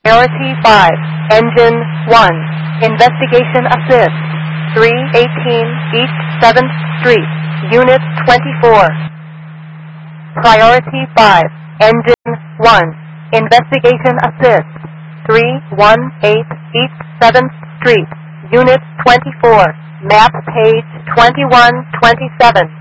Priority 5, Engine 1, Investigation Assist, 318 East 7th Street, Unit 24. Priority 5, Engine 1, Investigation Assist, 318 East 7th Street, Unit 24, map page 2127.